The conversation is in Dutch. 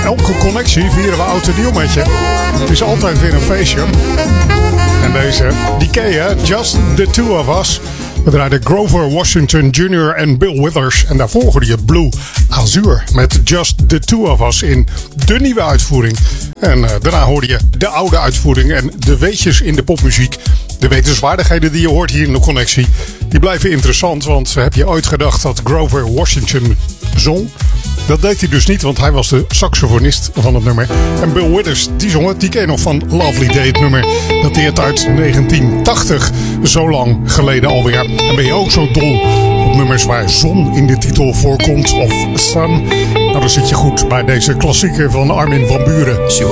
elke connectie vieren we oud en nieuw met je. Het is altijd weer een feestje. En deze, die ken je, Just the Two of Us. We draaiden Grover Washington Jr. en Bill Withers. En daarvoor hoorde je Blue Azure met Just the Two of Us in de nieuwe uitvoering. En daarna hoorde je de oude uitvoering en de weetjes in de popmuziek. De wetenswaardigheden die je hoort hier in de connectie, die blijven interessant. Want heb je ooit gedacht dat Grover Washington zong? Dat deed hij dus niet, want hij was de saxofonist van het nummer. En Bill Withers, die zong het, die ken je nog van Lovely Day, het nummer. Dat dateert uit 1980, zo lang geleden alweer. En ben je ook zo dol op nummers waar zon in de titel voorkomt, of sun? Nou, dan zit je goed bij deze klassieker van Armin van Buuren.